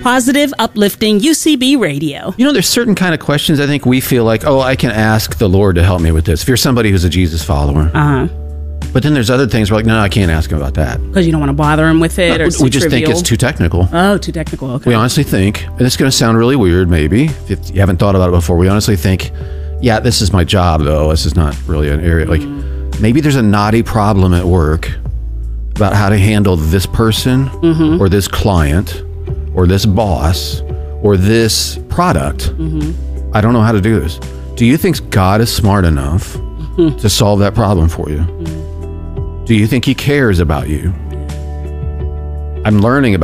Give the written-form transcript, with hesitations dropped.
Positive, uplifting UCB radio. You know, there's certain kind of questions I think we feel like, oh, I can ask the Lord to help me with this. If you're somebody who's a Jesus follower. But then there's other things we're like, no, I can't ask him about that. Because you don't want to bother him with it, or it's we just trivial. think it's too technical. Oh, too technical, okay. We honestly think, and it's going to sound really weird maybe, if you haven't thought about it before, we honestly think, yeah, this is my job though. This is not really an area. Like, maybe there's a knotty problem at work about how to handle this person or this client or this boss or this product. I don't know how to do this. Do you think God is smart enough to solve that problem for you? Do you think he cares about you? I'm learning about